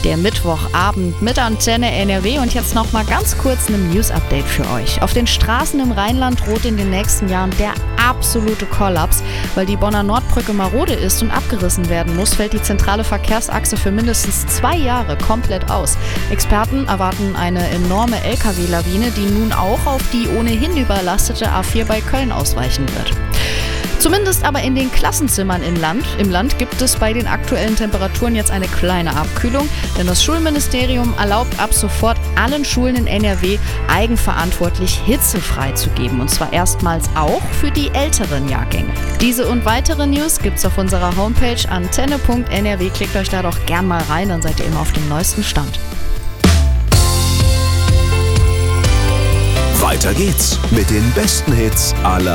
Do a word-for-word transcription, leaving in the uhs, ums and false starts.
Der Mittwochabend mit Antenne N R W und jetzt noch mal ganz kurz ein News-Update für euch. Auf den Straßen im Rheinland droht in den nächsten Jahren der absolute Kollaps. Weil die Bonner Nordbrücke marode ist und abgerissen werden muss, fällt die zentrale Verkehrsachse für mindestens zwei Jahre komplett aus. Experten erwarten eine enorme L K W-Lawine, die nun auch auf die ohnehin überlastete A vier bei Köln ausweichen wird. Zumindest aber in den Klassenzimmern im Land. Im Land gibt es bei den aktuellen Temperaturen jetzt eine kleine Abkühlung, denn das Schulministerium erlaubt ab sofort allen Schulen in N R W eigenverantwortlich hitzefrei zu geben, und zwar erstmals auch für die älteren Jahrgänge. Diese und weitere News gibt's auf unserer Homepage antenne punkt n r w. Klickt euch da doch gern mal rein, dann seid ihr immer auf dem neuesten Stand. Weiter geht's mit den besten Hits aller